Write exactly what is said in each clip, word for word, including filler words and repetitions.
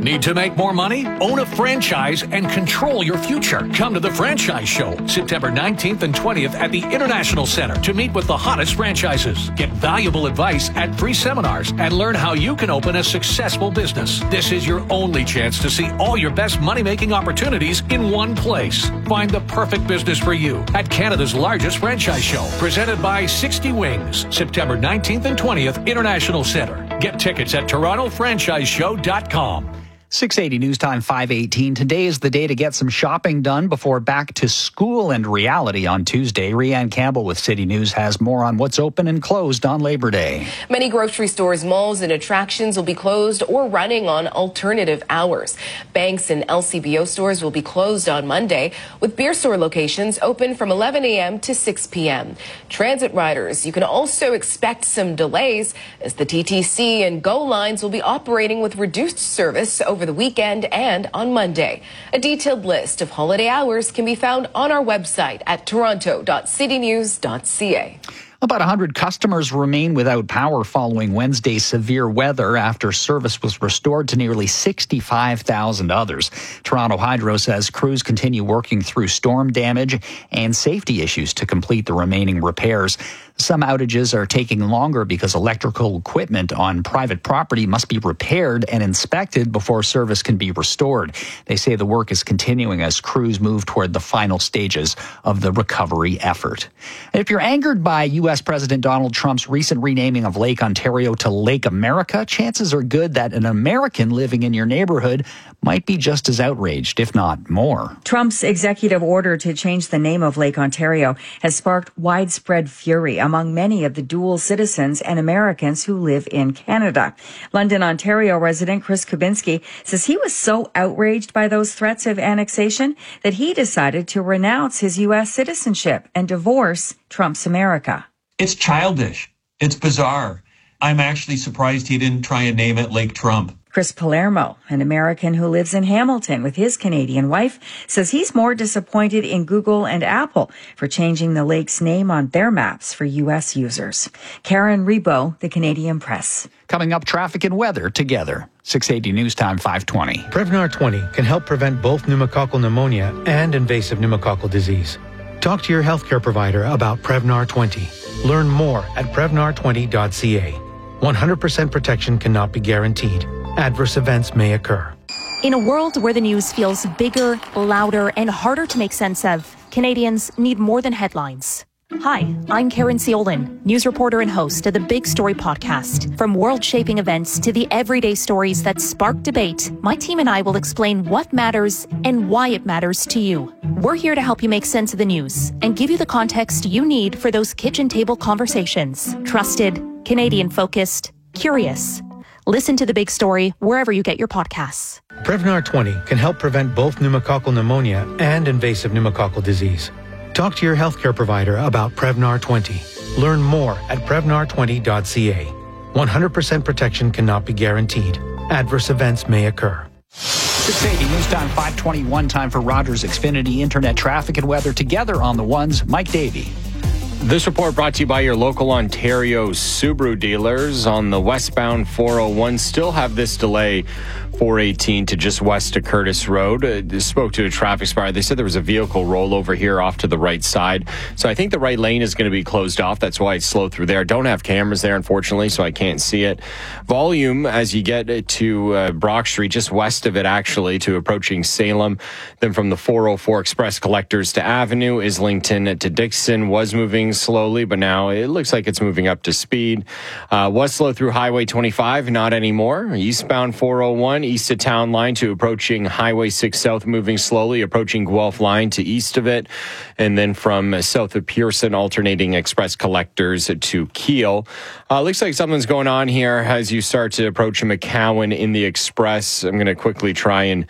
Need to make more money? Own a franchise and control your future. Come to the Franchise Show, September nineteenth and twentieth at the International Center to meet with the hottest franchises. Get valuable advice at free seminars and learn how you can open a successful business. This is your only chance to see all your best money-making opportunities in one place. Find the perfect business for you at Canada's largest franchise show, presented by sixty Wings, September nineteenth and twentieth, International Center. Get tickets at toronto franchise show dot com. six eighty News Time five eighteen. Today is the day to get some shopping done before back to school and reality on Tuesday. Rianne Campbell with City News has more on what's open and closed on Labor Day. Many grocery stores, malls, and attractions will be closed or running on alternative hours. Banks and L C B O stores will be closed on Monday, with beer store locations open from eleven a.m. to six p.m. Transit riders, you can also expect some delays as the T T C and GO lines will be operating with reduced service over the weekend and on Monday. A detailed list of holiday hours can be found on our website at toronto dot city news dot c a. About one hundred customers remain without power following Wednesday's severe weather after service was restored to nearly sixty-five thousand others. Toronto Hydro says crews continue working through storm damage and safety issues to complete the remaining repairs. Some outages are taking longer because electrical equipment on private property must be repaired and inspected before service can be restored. They say the work is continuing as crews move toward the final stages of the recovery effort. If you're angered by U S President Donald Trump's recent renaming of Lake Ontario to Lake America, chances are good that an American living in your neighborhood might be just as outraged, if not more. Trump's executive order to change the name of Lake Ontario has sparked widespread fury among many of the dual citizens and Americans who live in Canada. London, Ontario resident Chris Kubinski says he was so outraged by those threats of annexation that he decided to renounce his U S citizenship and divorce Trump's America. It's childish. It's bizarre. I'm actually surprised he didn't try and name it Lake Trump. Chris Palermo, an American who lives in Hamilton with his Canadian wife, says he's more disappointed in Google and Apple for changing the lake's name on their maps for U S users. Karen Rebo, The Canadian Press. Coming up, traffic and weather together. six eighty News Time five twenty. Prevnar twenty can help prevent both pneumococcal pneumonia and invasive pneumococcal disease. Talk to your healthcare provider about Prevnar twenty. Learn more at prevnar twenty dot c a. one hundred percent protection cannot be guaranteed. Adverse events may occur. In a world where the news feels bigger, louder, and harder to make sense of, Canadians need more than headlines. Hi, I'm Karen Ciolin, news reporter and host of the Big Story podcast. From world-shaping events to the everyday stories that spark debate, my team and I will explain what matters and why it matters to you. We're here to help you make sense of the news and give you the context you need for those kitchen table conversations. Trusted, Canadian-focused, curious. Listen to The Big Story wherever you get your podcasts. Prevnar twenty can help prevent both pneumococcal pneumonia and invasive pneumococcal disease. Talk to your healthcare provider about Prevnar twenty. Learn more at prevnar twenty dot c a. one hundred percent protection cannot be guaranteed. Adverse events may occur. six eighty News Time five twenty-one. Time for Rogers Xfinity Internet traffic and weather together on the ones. Mike Davey. This report brought to you by your local Ontario Subaru dealers. On the westbound four oh one, still have this delay four eighteen to just west of Curtis Road. Uh, spoke to a traffic spire. They said there was a vehicle rollover here off to the right side. So I think the right lane is going to be closed off. That's why it's slow through there. Don't have cameras there, unfortunately, so I can't see it. Volume as you get to uh, Brock Street, just west of it, actually, to approaching Salem. Then from the four oh four Express Collectors to Avenue, Islington to Dixon was moving slowly, but now it looks like it's moving up to speed. Uh, was slow through Highway twenty-five, not anymore. Eastbound four oh one, east of Town Line to approaching Highway six South, moving slowly, approaching Guelph Line to east of it. And then from south of Pearson, alternating Express Collectors to Keele. Uh, looks like something's going on here as you start to approach McCowan in the Express. I'm going to quickly try and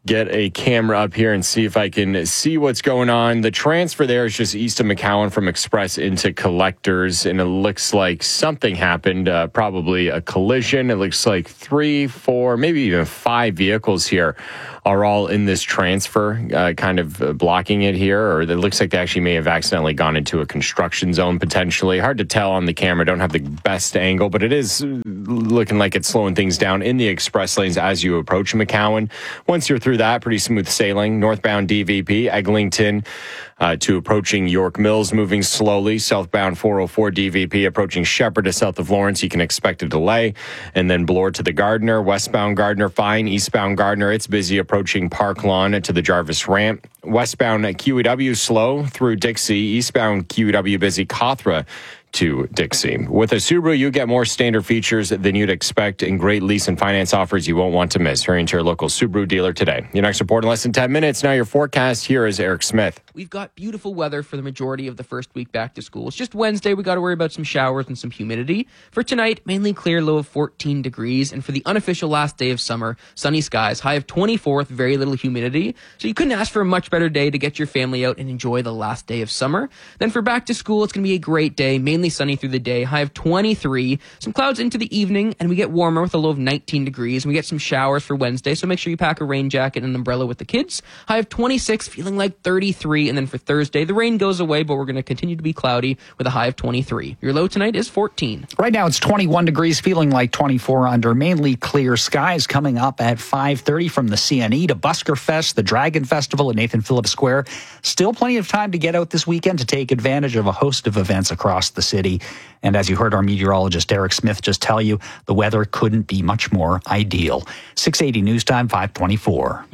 get a camera up here and see if I can see what's going on. The transfer there is just east of McCowan from Express into Collectors, and it looks like something happened, uh, probably a collision. It looks like three, four, maybe even five vehicles here are all in this transfer, uh, kind of uh, blocking it here, or it looks like they actually may have accidentally gone into a construction zone potentially. Hard to tell on the camera, don't have the best angle, but it is looking like it's slowing things down in the express lanes as you approach McCowan. Once you're through that, pretty smooth sailing. Northbound D V P, Eglinton uh, to approaching York Mills, moving slowly. Southbound four oh four D V P approaching Shepherd to south of Lawrence. You can expect a delay. And then Bloor to the Gardner. Westbound Gardner, fine. Eastbound Gardner, it's busy approaching Park Lawn to the Jarvis Ramp. Westbound Q E W slow through Dixie. Eastbound Q E W busy Cawthra to Dixie. With a Subaru, you get more standard features than you'd expect and great lease and finance offers you won't want to miss. Hurry into your local Subaru dealer today. Your next report in less than ten minutes. Now your forecast. Here is Eric Smith. We've got beautiful weather for the majority of the first week back to school. It's just Wednesday. We got to worry about some showers and some humidity. For tonight, mainly clear, low of fourteen degrees. And for the unofficial last day of summer, sunny skies, high of twenty-four with very little humidity. So you couldn't ask for a much better day to get your family out and enjoy the last day of summer. Then for back to school, it's going to be a great day, mainly sunny through the day, high of twenty-three. Some clouds into the evening, and we get warmer with a low of nineteen degrees. And we get some showers for Wednesday, so make sure you pack a rain jacket and an umbrella with the kids. High of twenty-six, feeling like thirty-three. And then for Thursday, the rain goes away, but we're going to continue to be cloudy with a high of twenty-three. Your low tonight is fourteen. Right now it's twenty-one degrees, feeling like twenty-four under mainly clear skies. Coming up at five thirty from the C N E to Busker Fest, the Dragon Festival at Nathan Phillips Square. Still plenty of time to get out this weekend to take advantage of a host of events across the city. And as you heard our meteorologist Eric Smith just tell you, the weather couldn't be much more ideal. six eighty News Time, five twenty-four.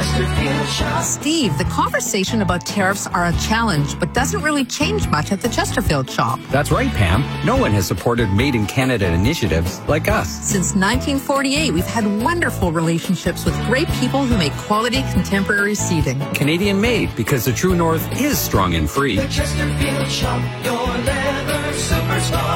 Steve, the conversation about tariffs are a challenge, but doesn't really change much at the Chesterfield shop. That's right, Pam. No one has supported Made in Canada initiatives like us. Since nineteen forty-eight, we've had wonderful relationships with great people who make quality contemporary seating. Canadian made, because the true north is strong and free. The Chesterfield shop, your leather superstar.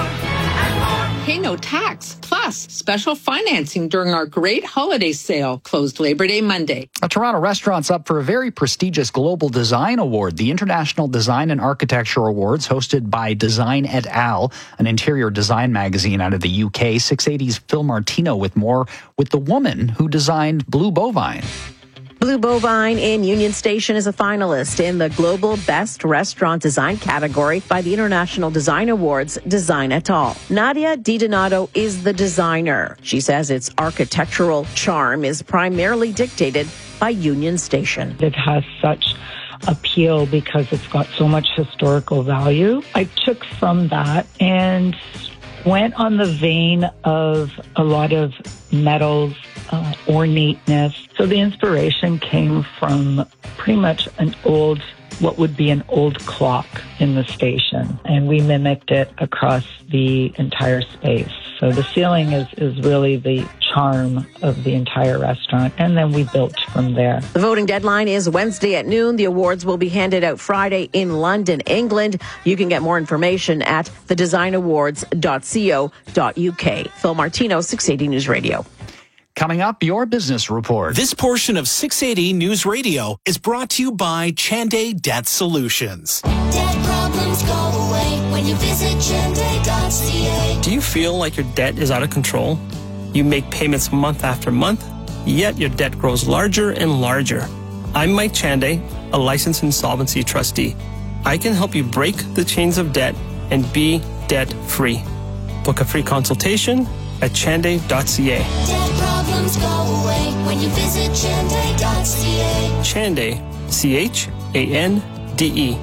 Pay no tax, plus special financing during our great holiday sale, closed Labor Day Monday. A Toronto restaurant's up for a very prestigious Global Design Award, the International Design and Architecture Awards, hosted by Design et al., an interior design magazine out of the U K. six eighty's Phil Martino with more, with the woman who designed Blue Bovine. Blue Bovine in Union Station is a finalist in the Global Best Restaurant Design category by the International Design Awards Design et al. Nadia DiDonato is the designer. She says its architectural charm is primarily dictated by Union Station. It has such appeal because it's got so much historical value. I took from that and went on the vein of a lot of metals, uh, ornateness. So the inspiration came from pretty much an old, what would be an old clock in the station. And we mimicked it across the entire space. So the ceiling is, is really the charm of the entire restaurant. And then we built from there. The voting deadline is Wednesday at noon. The awards will be handed out Friday in London, England. You can get more information at the design awards dot co dot u k. Phil Martino, six eighty News Radio. Coming up, your business report. This portion of six eighty News Radio is brought to you by Chanday Debt Solutions. Debt problems go away when you visit chanday dot c a. Do you feel like your debt is out of control? You make payments month after month, yet your debt grows larger and larger. I'm Mike Chanday, a licensed insolvency trustee. I can help you break the chains of debt and be debt-free. Book a free consultation at chanday dot c a. Debt problems go away when you visit chanday dot c a. Chanday, C H A N D E.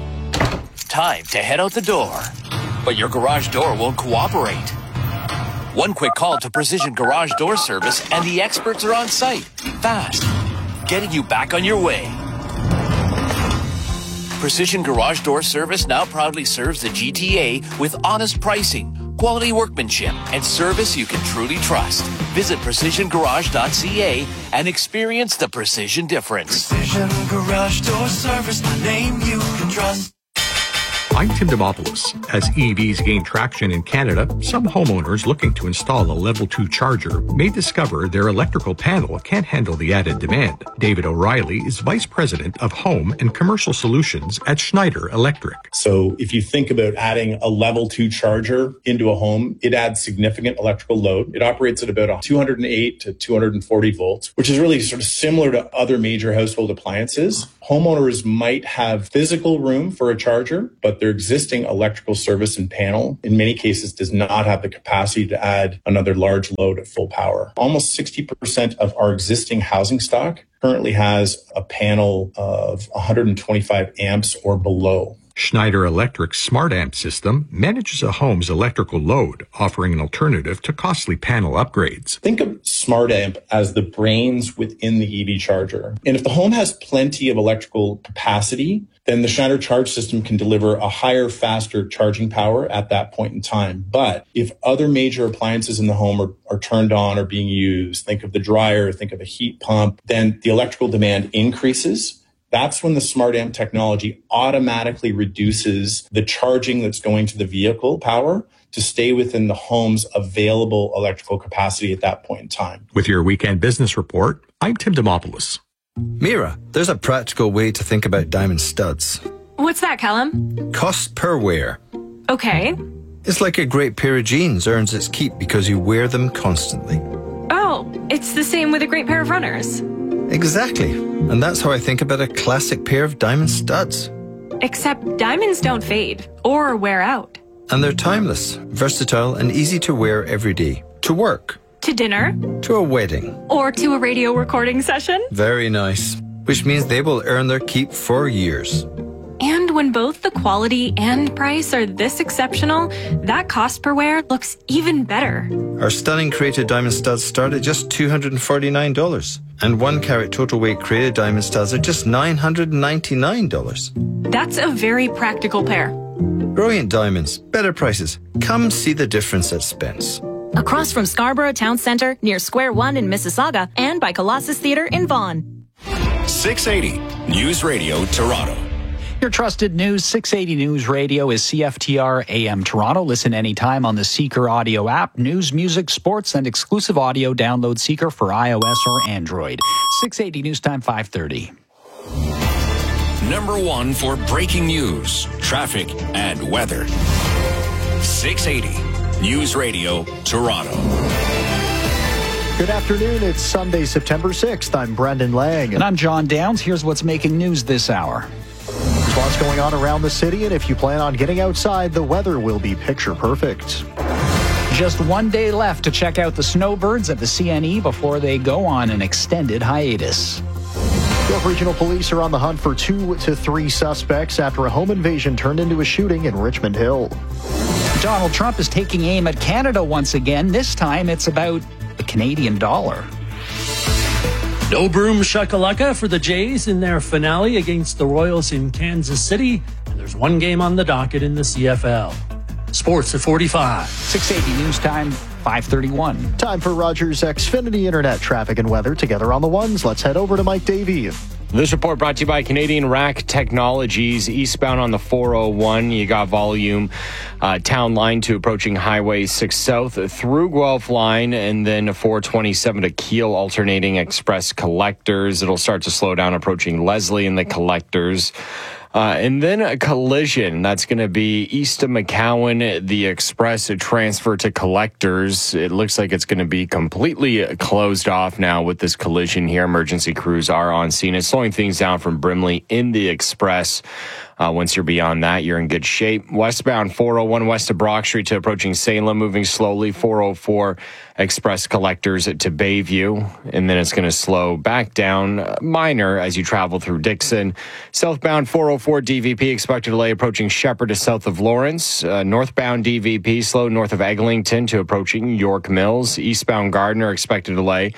Time to head out the door, but your garage door won't cooperate. One quick call to Precision Garage Door Service and the experts are on site, fast, getting you back on your way. Precision Garage Door Service now proudly serves the G T A with honest pricing, quality workmanship, and service you can truly trust. Visit precision garage dot c a and experience the precision difference. Precision Garage Door Service, the name you can trust. I'm Tim Demopoulos. As E Vs gain traction in Canada, some homeowners looking to install a level two charger may discover their electrical panel can't handle the added demand. David O'Reilly is Vice President of Home and Commercial Solutions at Schneider Electric. So if you think about adding a level two charger into a home, it adds significant electrical load. It operates at about two hundred eight to two hundred forty volts, which is really sort of similar to other major household appliances. Homeowners might have physical room for a charger, but their existing electrical service and panel, in many cases, does not have the capacity to add another large load at full power. Almost sixty percent of our existing housing stock currently has a panel of one hundred twenty-five amps or below. Schneider Electric's Smart Amp system manages a home's electrical load, offering an alternative to costly panel upgrades. Think of Smart Amp as the brains within the E V charger. And if the home has plenty of electrical capacity, then the Schneider Charge system can deliver a higher, faster charging power at that point in time. But if other major appliances in the home are, are turned on or being used, think of the dryer, think of the heat pump, then the electrical demand increases. That's when the Smart Amp technology automatically reduces the charging that's going to the vehicle power to stay within the home's available electrical capacity at that point in time. With your weekend business report, I'm Tim Demopoulos. Mira, there's a practical way to think about diamond studs. What's that, Callum? Cost per wear. Okay. It's like a great pair of jeans earns its keep because you wear them constantly. Oh, it's the same with a great pair of runners. Exactly. And that's how I think about a classic pair of diamond studs. Except diamonds don't fade or wear out. And they're timeless, versatile, and easy to wear every day. To work. To dinner. To a wedding. Or to a radio recording session. Very nice. Which means they will earn their keep for years. And when both the quality and price are this exceptional, that cost per wear looks even better. Our stunning Created Diamond Studs start at just two hundred forty-nine dollars. And one carat total weight Created Diamond Studs are just nine hundred ninety-nine dollars. That's a very practical pair. Brilliant diamonds, better prices. Come see the difference at Spence. Across from Scarborough Town Centre, near Square One in Mississauga, and by Colossus Theatre in Vaughan. six eighty News Radio Toronto. Your trusted news, six eighty News Radio is C F T R A M Toronto. Listen anytime on the Seeker audio app. News, music, sports, and exclusive audio. Download Seeker for iOS or Android. six eighty News Time, five thirty. Number one for breaking news, traffic, and weather. six eighty News Radio Toronto. Good afternoon. It's Sunday, September sixth. I'm Brendan Lang. And I'm John Downs. Here's what's making news this hour. There's lots going on around the city, and if you plan on getting outside, the weather will be picture perfect. Just one day left to check out the snowbirds at the C N E before they go on an extended hiatus. York Regional Police are on the hunt for two to three suspects after a home invasion turned into a shooting in Richmond Hill. Donald Trump is taking aim at Canada once again. This time it's about the Canadian dollar. No broom shakalaka for the Jays in their finale against the Royals in Kansas City. And there's one game on the docket in the C F L. Sports at forty-five. six eighty News Time, five thirty-one. Time for Rogers Xfinity Internet traffic and weather together on the ones. Let's head over to Mike Davey. This report brought to you by Canadian Rack Technologies. Eastbound on the four oh one, you got volume uh, Town Line to approaching Highway six South through Guelph Line, and then four twenty-seven to Kiel alternating express collectors. It'll start to slow down approaching Leslie and the collectors. Uh, and then a collision. That's going to be east of McCowan, the express transfer to collectors. It looks like it's going to be completely closed off now with this collision here. Emergency crews are on scene. It's slowing things down from Brimley in the express. Uh, once you're beyond that, you're in good shape. Westbound four oh one west of Brock Street to approaching Salem, moving slowly. four oh four express collectors to Bayview. And then it's going to slow back down, uh, minor, as you travel through Dixon. Southbound four oh four D V P expected delay approaching Shepherd to south of Lawrence. Uh, northbound D V P slow north of Eglinton to approaching York Mills. Eastbound Gardner expected delay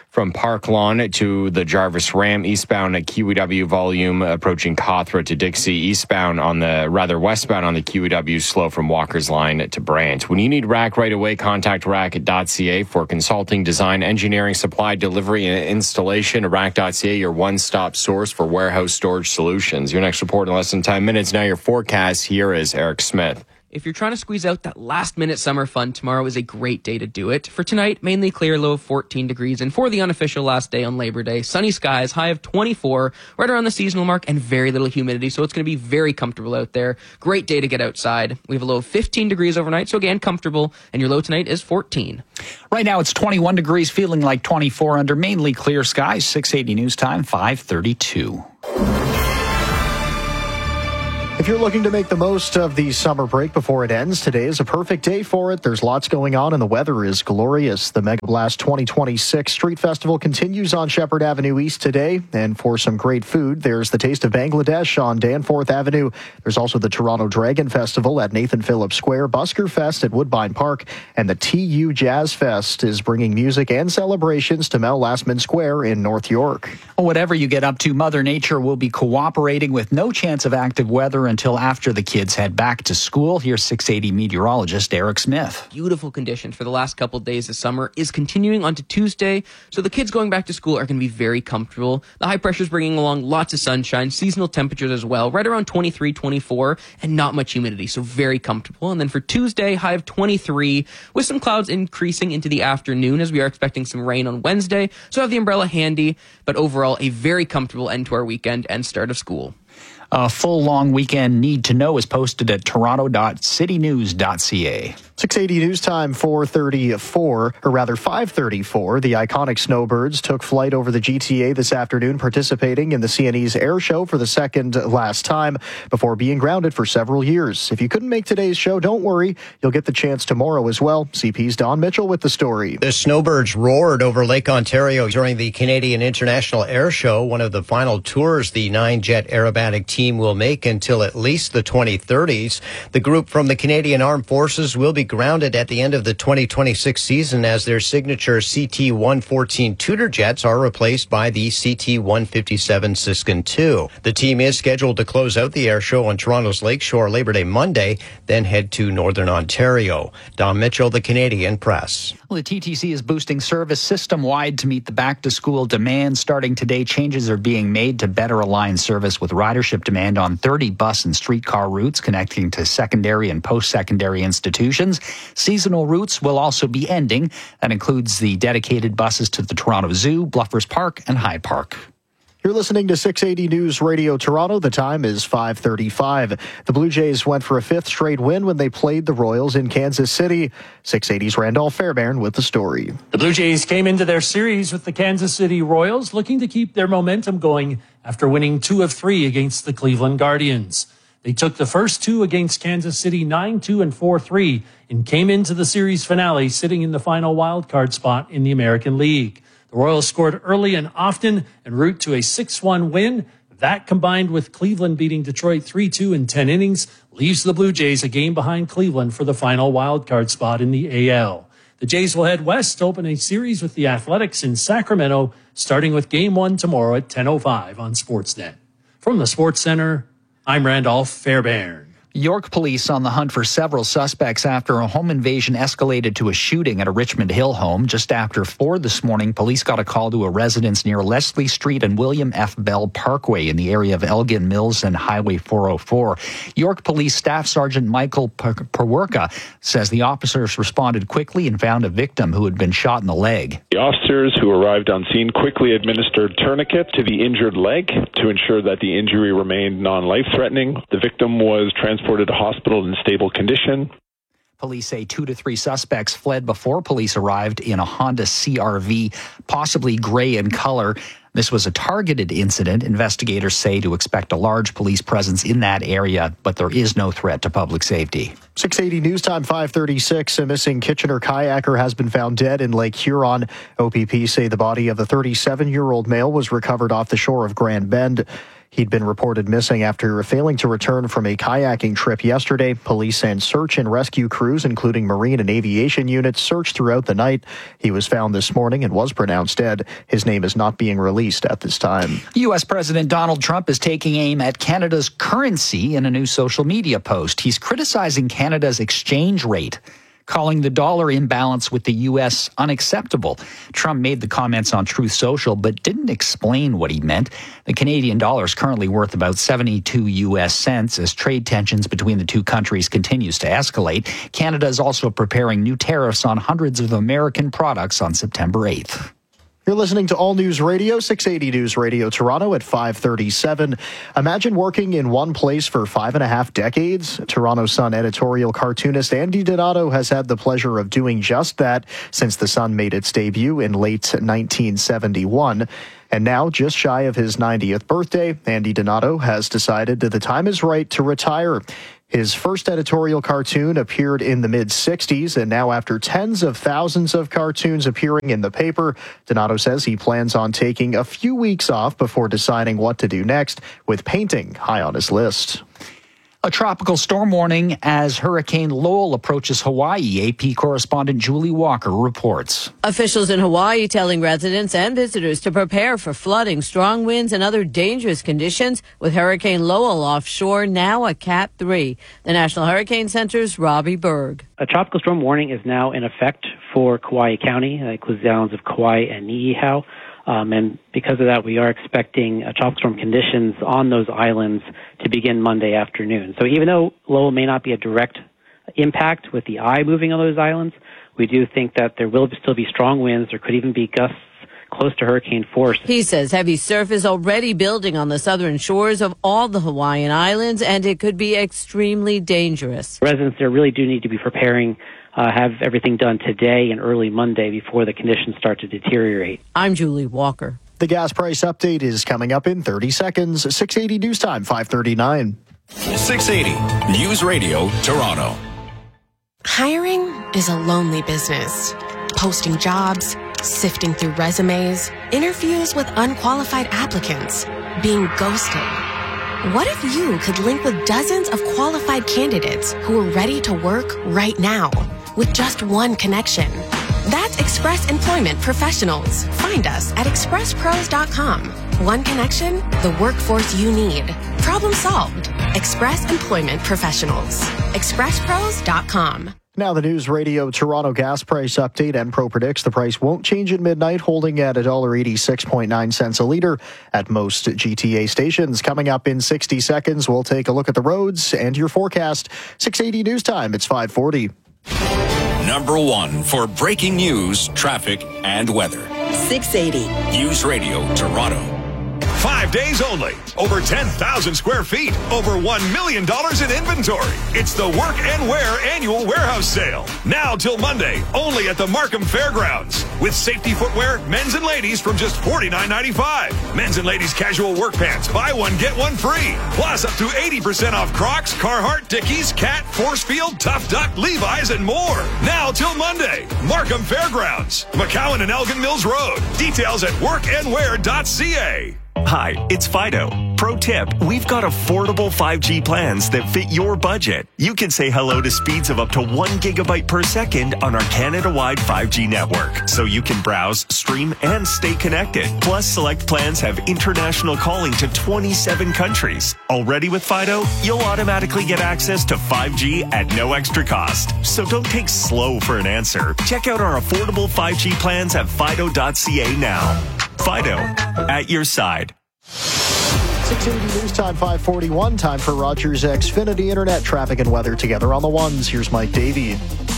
From Park Lawn to the Jarvis Ram eastbound at Kiwi W volume approaching Cawthra to Dixie, eastbound on the, rather westbound on the Kiwi W slow from Walker's Line to Brant. When you need R A C right away, contact R A C dot C A for consulting, design, engineering, supply, delivery, and installation. R A C dot C A, your one-stop source for warehouse storage solutions. Your next report in less than ten minutes. Now your forecast. Here is Eric Smith. If you're trying to squeeze out that last-minute summer fun, tomorrow is a great day to do it. For tonight, mainly clear, low of fourteen degrees. And for the unofficial last day on Labor Day, sunny skies, high of twenty-four, right around the seasonal mark, and very little humidity. So it's going to be very comfortable out there. Great day to get outside. We have a low of fifteen degrees overnight, so again, comfortable. And your low tonight is fourteen. Right now, it's twenty-one degrees, feeling like twenty-four under mainly clear skies. six eighty News Time, five thirty-two. If you're looking to make the most of the summer break before it ends, today is a perfect day for it. There's lots going on and the weather is glorious. The Mega Blast twenty twenty-six Street Festival continues on Shepherd Avenue East today. And for some great food, there's the Taste of Bangladesh on Danforth Avenue. There's also the Toronto Dragon Festival at Nathan Phillips Square, Busker Fest at Woodbine Park, and the T U Jazz Fest is bringing music and celebrations to Mel Lastman Square in North York. Whatever you get up to, Mother Nature will be cooperating with no chance of active weather until after the kids head back to school. Here's six eighty meteorologist Eric Smith. Beautiful conditions for the last couple of days of summer is continuing onto Tuesday, so the kids going back to school are going to be very comfortable. The high pressure is bringing along lots of sunshine, seasonal temperatures as well, right around twenty-three, twenty-four, and not much humidity, so very comfortable. And then for Tuesday, high of twenty-three, with some clouds increasing into the afternoon as we are expecting some rain on Wednesday, so have the umbrella handy, but overall a very comfortable end to our weekend and start of school. A full long weekend need to know is posted at toronto dot city news dot c a. six eighty News Time, four thirty-four, or rather five thirty-four. The iconic Snowbirds took flight over the G T A this afternoon, participating in the C N E's air show for the second last time before being grounded for several years. If you couldn't make today's show, don't worry. You'll get the chance tomorrow as well. C P's Don Mitchell with the story. The Snowbirds roared over Lake Ontario during the Canadian International Air Show, one of the final tours the nine-jet aerobatic team will make until at least the twenty thirties. The group from the Canadian Armed Forces will be grounded at the end of the twenty twenty-six season as their signature C T one fourteen Tudor jets are replaced by the C T one fifty-seven Siskin two. The team is scheduled to close out the air show on Toronto's Lakeshore Labor Day Monday, then head to Northern Ontario. Don Mitchell, the Canadian Press. Well, the T T C is boosting service system-wide to meet the back-to-school demand. Starting today, changes are being made to better align service with ridership demand on thirty bus and streetcar routes connecting to secondary and post-secondary institutions. Seasonal routes will also be ending. That includes the dedicated buses to the Toronto Zoo, Bluffers Park, and Hyde Park. You're listening to six eighty News Radio Toronto. The time is five thirty-five. The Blue Jays went for a fifth straight win when they played the Royals in Kansas City. six eighty's Randolph Fairbairn with the story. The Blue Jays came into their series with the Kansas City Royals looking to keep their momentum going after winning two of three against the Cleveland Guardians. They took the first two against Kansas City nine two and four three and came into the series finale sitting in the final wildcard spot in the American League. The Royals scored early and often en route to a six one win. That, combined with Cleveland beating Detroit three two in ten innings, leaves the Blue Jays a game behind Cleveland for the final wildcard spot in the A L. The Jays will head west to open a series with the Athletics in Sacramento, starting with Game one tomorrow at ten oh five on Sportsnet. From the Sports Center, I'm Randolph Fairbairn. York police on the hunt for several suspects after a home invasion escalated to a shooting at a Richmond Hill home. Just after four this morning, police got a call to a residence near Leslie Street and William F. Bell Parkway in the area of Elgin Mills and Highway four oh four. York Police Staff Sergeant Michael Perwerka says the officers responded quickly and found a victim who had been shot in the leg. The officers who arrived on scene quickly administered tourniquet to the injured leg to ensure that the injury remained non-life-threatening. The victim was transported Transported to hospital in stable condition. Police say two to three suspects fled before police arrived in a Honda C R V, possibly gray in color. This was a targeted incident. Investigators say to expect a large police presence in that area, but there is no threat to public safety. six eighty News Time, five thirty-six. A missing Kitchener kayaker has been found dead in Lake Huron. O P P say the body of the thirty-seven-year-old male was recovered off the shore of Grand Bend. He'd been reported missing after failing to return from a kayaking trip yesterday. Police and search and rescue crews, including marine and aviation units, searched throughout the night. He was found this morning and was pronounced dead. His name is not being released at this time. U S. President Donald Trump is taking aim at Canada's currency in a new social media post. He's criticizing Canada's exchange rate, calling the dollar imbalance with the U S unacceptable. Trump made the comments on Truth Social, but didn't explain what he meant. The Canadian dollar is currently worth about seventy-two U S cents as trade tensions between the two countries continues to escalate. Canada is also preparing new tariffs on hundreds of American products on September eighth. You're listening to All News Radio, six eighty News Radio Toronto at five thirty-seven. Imagine working in one place for five and a half decades. Toronto Sun editorial cartoonist Andy Donato has had the pleasure of doing just that since the Sun made its debut in late nineteen seventy-one. And now, just shy of his ninetieth birthday, Andy Donato has decided that the time is right to retire. His first editorial cartoon appeared in the mid-sixties, and now after tens of thousands of cartoons appearing in the paper, Donato says he plans on taking a few weeks off before deciding what to do next, with painting high on his list. A tropical storm warning as Hurricane Lowell approaches Hawaii. A P correspondent Julie Walker reports. Officials in Hawaii telling residents and visitors to prepare for flooding, strong winds, and other dangerous conditions, with Hurricane Lowell offshore, now a Cat three. The National Hurricane Center's Robbie Berg. A tropical storm warning is now in effect for Kauai County. That includes the islands of Kauai and Niihau. Um, and because of that, we are expecting uh, tropical storm conditions on those islands to begin Monday afternoon. So even though Lowell may not be a direct impact with the eye moving on those islands, we do think that there will still be strong winds. There could even be gusts close to hurricane force. He says heavy surf is already building on the southern shores of all the Hawaiian islands, and it could be extremely dangerous. Residents there really do need to be preparing Uh, have everything done today and early Monday before the conditions start to deteriorate. I'm Julie Walker. The gas price update is coming up in thirty seconds. six eighty News Time, five thirty-nine. six eighty News Radio Toronto. Hiring is a lonely business. Posting jobs, sifting through resumes, interviews with unqualified applicants, being ghosted. What if you could link with dozens of qualified candidates who are ready to work right now with just one connection? That's Express Employment Professionals. Find us at express pros dot com. One connection, the workforce you need. Problem solved. Express Employment Professionals. express pros dot com. Now the News Radio Toronto gas price update. Enpro predicts the price won't change at midnight, holding at one dollar eighty-six point nine cents a litre at most G T A stations. Coming up in sixty seconds, we'll take a look at the roads and your forecast. six eighty News Time, it's five forty. Number one for breaking news, traffic, and weather. six eighty News Radio Toronto. Five days only. Over ten thousand square feet. Over one million dollars in inventory. It's the Work and Wear Annual Warehouse Sale. Now till Monday, only at the Markham Fairgrounds. With safety footwear, men's and ladies from just forty-nine ninety-five. Men's and ladies casual work pants. Buy one, get one free. Plus up to eighty percent off Crocs, Carhartt, Dickies, Cat, Forcefield, Tough Duck, Levi's, and more. Now till Monday. Markham Fairgrounds. McCowan and Elgin Mills Road. Details at work and wear dot c a. Hi, it's Fido. Pro tip, we've got affordable five G plans that fit your budget. You can say hello to speeds of up to one gigabyte per second on our Canada-wide five G network, so you can browse, stream, and stay connected. Plus, select plans have international calling to twenty-seven countries. Already with Fido, you'll automatically get access to five G at no extra cost. So don't take slow for an answer. Check out our affordable five G plans at fido dot c a now. Fido, at your side. six eighty News Time, five forty-one. Time for Rogers Xfinity Internet traffic and weather together on the ones. Here's Mike Davey.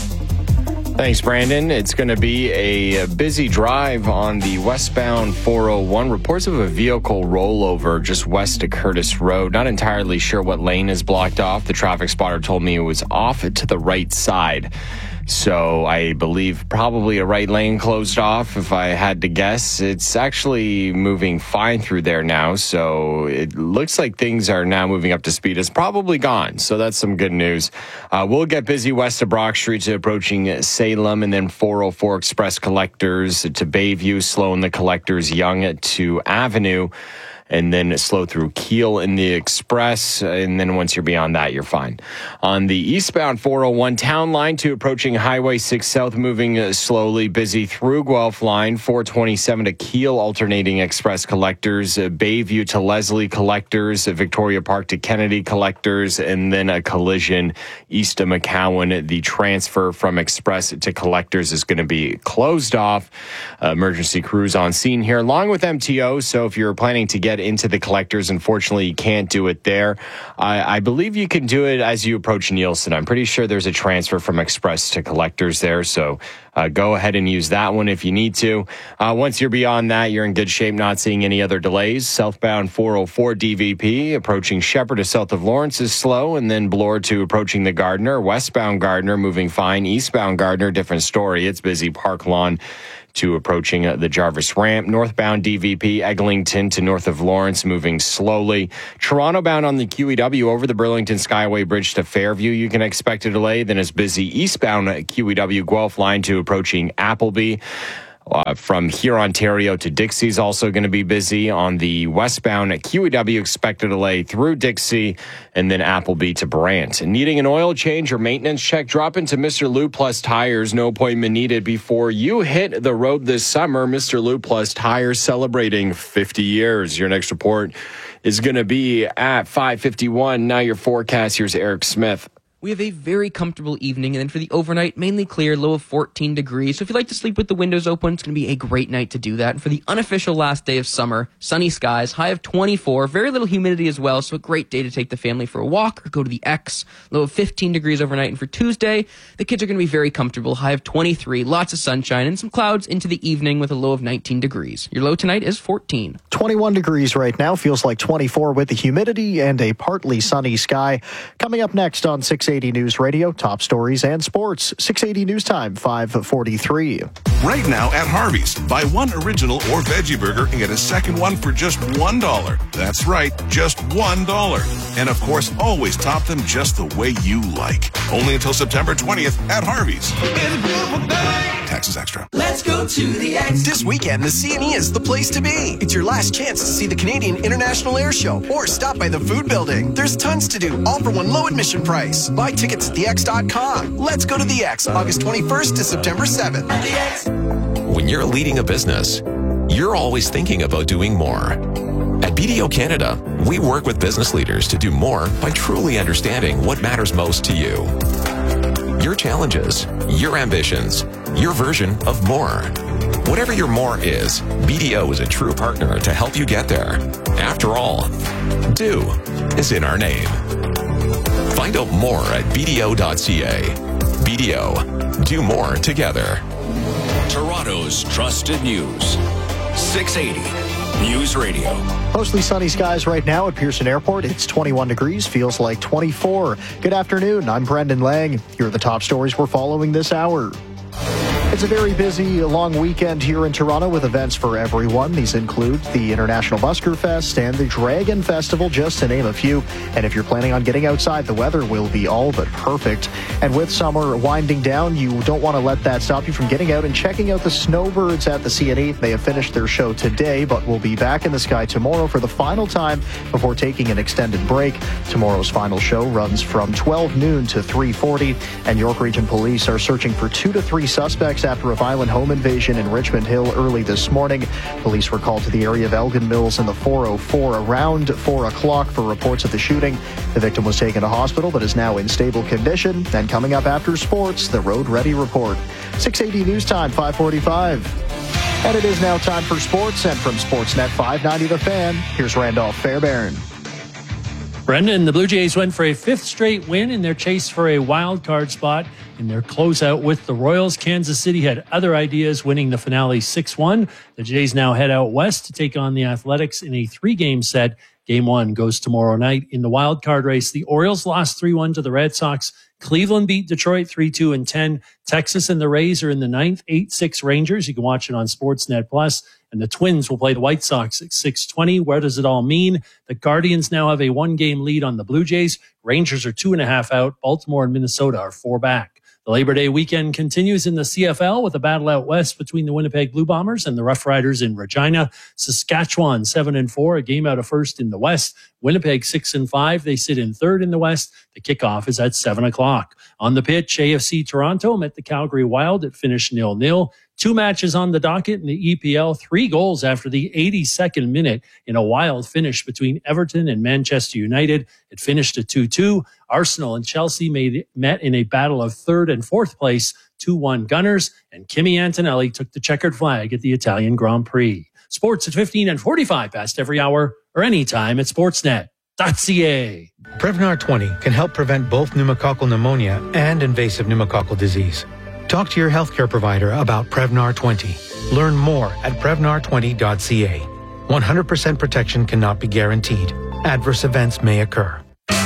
Thanks, Brandon. It's going to be a busy drive on the westbound four oh one. Reports of a vehicle rollover just west of Curtis Road. Not entirely sure what lane is blocked off. The traffic spotter told me it was off to the right side. So I believe probably a right lane closed off. If I had to guess, it's actually moving fine through there now. So it looks like things are now moving up to speed. It's probably gone. So that's some good news. Uh, we'll get busy west of Brock Street to approaching Salem, and then four oh four Express Collectors to Bayview, slowing the Collectors Young to Avenue. and then slow through Kiel in the Express. And then once you're beyond that, you're fine. On the eastbound four oh one Town Line to approaching Highway six South, moving slowly, busy through Guelph Line, four twenty-seven to Kiel, alternating express collectors, uh, Bayview to Leslie collectors, uh, Victoria Park to Kennedy collectors, and then a collision east of McCowan. The transfer from express to collectors is going to be closed off. Uh, emergency crews on scene here, along with M T O. So if you're planning to get into the collectors, unfortunately, you can't do it there. I, I believe you can do it as you approach Nielsen. I'm pretty sure there's a transfer from express to collectors there. So uh, go ahead and use that one if you need to. Uh, once you're beyond that, you're in good shape, not seeing any other delays. Southbound four oh four D V P approaching Shepherd to south of Lawrence is slow, and then Bloor to approaching the Gardner. Westbound Gardner moving fine. Eastbound Gardner, different story. It's busy. Park Lawn to approaching uh, the Jarvis Ramp. Northbound D V P, Eglinton to north of Lawrence, moving slowly. Toronto bound on the Q E W over the Burlington Skyway Bridge to Fairview, you can expect a delay. Then it's busy eastbound Q E W Guelph Line to approaching Appleby. Uh, from here, Ontario to Dixie is also going to be busy. On the westbound at Q E W, expect a delay through Dixie and then Appleby to Brant. And needing an oil change or maintenance check, drop into Mister Lube Plus Tires. No appointment needed before you hit the road this summer. Mister Lube Plus Tires celebrating fifty years. Your next report is going to be at five fifty-one. Now your forecast. Here's Eric Smith. We have a very comfortable evening, and then for the overnight, mainly clear, low of fourteen degrees. So if you like to sleep with the windows open, it's going to be a great night to do that. And for the unofficial last day of summer, sunny skies, high of twenty-four, very little humidity as well, so a great day to take the family for a walk or go to the X. Low of fifteen degrees overnight. And for Tuesday, the kids are going to be very comfortable, high of twenty-three, lots of sunshine, and some clouds into the evening with a low of nineteen degrees. Your low tonight is fourteen. twenty-one degrees right now, feels like twenty-four with the humidity and a partly sunny sky. Coming up next on six eighty News Radio, top stories and sports. six eighty News Time, five forty-three. Right now at Harvey's, buy one original or veggie burger and get a second one for just one dollar. That's right, just one dollar. And of course, always top them just the way you like. Only until September twentieth at Harvey's. Taxes extra. Let's go to the X. This weekend, the C and E is the place to be. It's your last chance to see the Canadian International Air Show or stop by the food building. There's tons to do, all for one low admission price. Buy tickets at the x dot com. Let's go to the X, August twenty-first to September seventh. At the X. When you're leading a business, you're always thinking about doing more. At B D O Canada, we work with business leaders to do more by truly understanding what matters most to you. Your challenges, your ambitions, your version of more. Whatever your more is, B D O is a true partner to help you get there. After all, do is in our name. Find out more at b d o dot c a. B D O, do more together. Toronto's trusted news. six eighty News Radio. Mostly sunny skies right now at Pearson Airport. It's twenty-one degrees, feels like twenty-four. Good afternoon. I'm Brendan Lang. Here are the top stories we're following this hour. It's a very busy, long weekend here in Toronto with events for everyone. These include the International Busker Fest and the Dragon Festival, just to name a few. And if you're planning on getting outside, the weather will be all but perfect. And with summer winding down, you don't want to let that stop you from getting out and checking out the snowbirds at the C and E. They have finished their show today, but will be back in the sky tomorrow for the final time before taking an extended break. Tomorrow's final show runs from twelve noon to three forty, and York Region Police are searching for two to three suspects after a violent home invasion in Richmond Hill early this morning. Police were called to the area of Elgin Mills in the four oh four around four o'clock for reports of the shooting. The victim was taken to hospital but is now in stable condition. And coming up after sports, the Road Ready Report. six eighty News Time, five forty-five. And it is now time for sports, and from Sportsnet five ninety The Fan, here's Randolph Fairbairn. Brendan, the Blue Jays went for a fifth straight win in their chase for a wild card spot in their closeout with the Royals. Kansas City had other ideas, winning the finale six one. The Jays now head out west to take on the Athletics in a three-game set. Game one goes tomorrow night. In the wild card race, the Orioles lost three one to the Red Sox. Cleveland beat Detroit three two and ten. Texas and the Rays are in the ninth, eight six Rangers. You can watch it on Sportsnet Plus. And the Twins will play the White Sox at six twenty. Where does it all mean? The Guardians now have a one-game lead on the Blue Jays. Rangers are two and a half out. Baltimore and Minnesota are four back. The Labor Day weekend continues in the C F L with a battle out west between the Winnipeg Blue Bombers and the Rough Riders in Regina. Saskatchewan seven and four, a game out of first in the West. Winnipeg six and five, they sit in third in the West. The kickoff is at seven o'clock. On the pitch, A F C Toronto met the Calgary Wild. It finished nil nil. Two matches on the docket in the E P L, three goals after the eighty-second minute in a wild finish between Everton and Manchester United. It finished at two two. Arsenal and Chelsea made, met in a battle of third and fourth place, two one Gunners, and Kimi Antonelli took the checkered flag at the Italian Grand Prix. Sports at fifteen and forty-five past every hour or anytime at sportsnet dot c a. Prevnar twenty can help prevent both pneumococcal pneumonia and invasive pneumococcal disease. Talk to your healthcare provider about Prevnar twenty. Learn more at prevnar twenty dot c a. one hundred percent protection cannot be guaranteed. Adverse events may occur.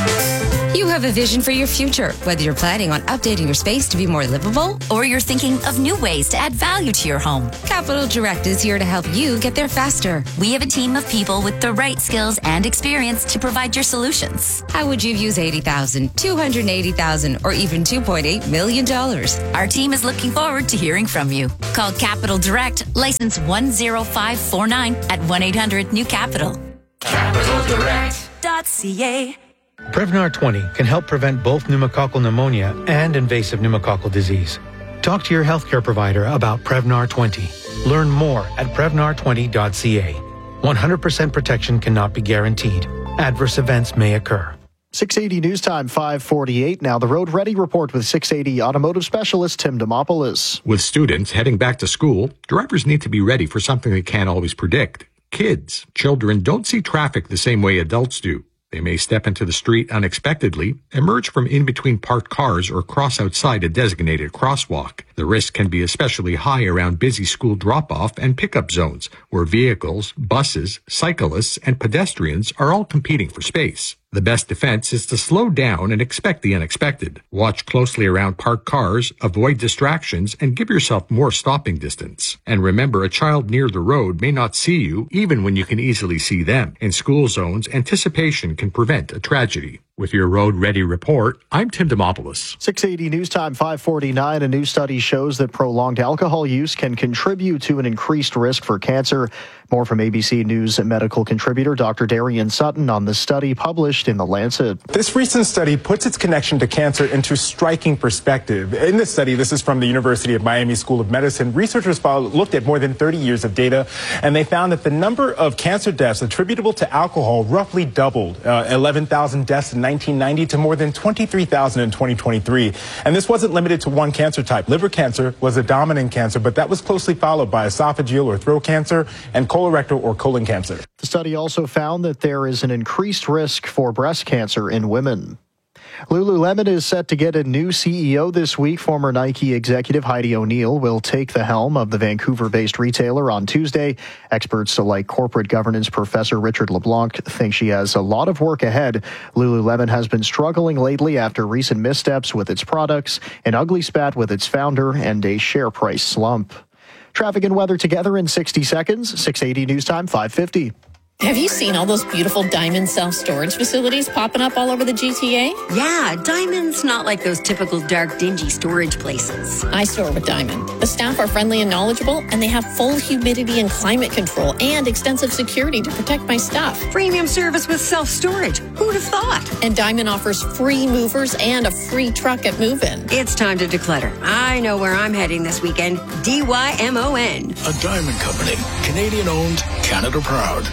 You have a vision for your future, whether you're planning on updating your space to be more livable or you're thinking of new ways to add value to your home. Capital Direct is here to help you get there faster. We have a team of people with the right skills and experience to provide your solutions. How would you use eighty thousand dollars, two hundred eighty thousand dollars, or even two point eight million dollars? Our team is looking forward to hearing from you. Call Capital Direct, license one zero five four nine at one eight hundred new capital. capital direct dot c a. Prevnar twenty can help prevent both pneumococcal pneumonia and invasive pneumococcal disease. Talk to your healthcare provider about Prevnar twenty. Learn more at prevnar twenty dot c a. one hundred percent protection cannot be guaranteed. Adverse events may occur. six eighty News Time, five forty-eight. Now the Road Ready Report with six eighty automotive specialist Tim Demopoulos. With students heading back to school, drivers need to be ready for something they can't always predict. Kids, children don't see traffic the same way adults do. They may step into the street unexpectedly, emerge from in between parked cars, or cross outside a designated crosswalk. The risk can be especially high around busy school drop-off and pickup zones, where vehicles, buses, cyclists, and pedestrians are all competing for space. The best defense is to slow down and expect the unexpected. Watch closely around parked cars, avoid distractions, and give yourself more stopping distance. And remember, a child near the road may not see you even when you can easily see them. In school zones, anticipation can prevent a tragedy. With your Road Ready Report, I'm Tim Demopoulos. six eighty News Time, five forty-nine. A new study shows that prolonged alcohol use can contribute to an increased risk for cancer. More from A B C News medical contributor Doctor Darian Sutton on the study published in The Lancet. This recent study puts its connection to cancer into striking perspective. In this study, this is from the University of Miami School of Medicine, researchers followed, looked at more than thirty years of data, and they found that the number of cancer deaths attributable to alcohol roughly doubled, uh, eleven thousand deaths in nineteen ninety to more than twenty-three thousand in twenty twenty-three. And this wasn't limited to one cancer type. Liver cancer was a dominant cancer, but that was closely followed by esophageal or throat cancer and colorectal or colon cancer. The study also found that there is an increased risk for breast cancer in women. Lululemon is set to get a new C E O this week. Former Nike executive Heidi O'Neill will take the helm of the Vancouver-based retailer on Tuesday. Experts like corporate governance professor Richard LeBlanc think she has a lot of work ahead. Lululemon has been struggling lately after recent missteps with its products, an ugly spat with its founder, and a share price slump. Traffic and weather together in sixty seconds. six eighty News Time, five fifty. Have you seen all those beautiful Diamond self-storage facilities popping up all over the G T A? Yeah, Diamond's not like those typical dark, dingy storage places. I store with Diamond. The staff are friendly and knowledgeable, and they have full humidity and climate control and extensive security to protect my stuff. Premium service with self-storage. Who'd have thought? And Diamond offers free movers and a free truck at move-in. It's time to declutter. I know where I'm heading this weekend. D Y M O N. A Diamond Company. Canadian-owned, Canada-proud.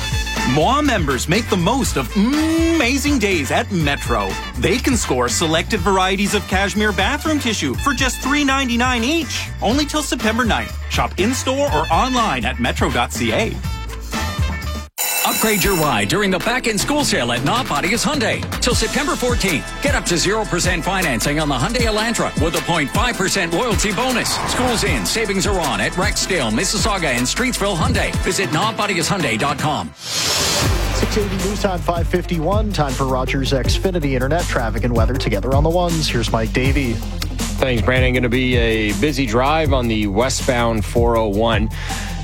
M O A members make the most of amazing days at Metro. They can score selected varieties of cashmere bathroom tissue for just three ninety-nine each. Only till September ninth. Shop in-store or online at metro dot c a. Upgrade your ride during the back-in-school sale at Nobodius Hyundai. Till September fourteenth, get up to zero percent financing on the Hyundai Elantra with a zero point five percent loyalty bonus. School's in, savings are on at Rexdale, Mississauga, and Streetsville Hyundai. Visit nobodius hyundai dot com. six eighty News Time, five fifty-one. Time for Rogers Xfinity Internet traffic and weather together on the ones. Here's Mike Davey. Thanks, Brandon. Going to be a busy drive on the westbound four oh one.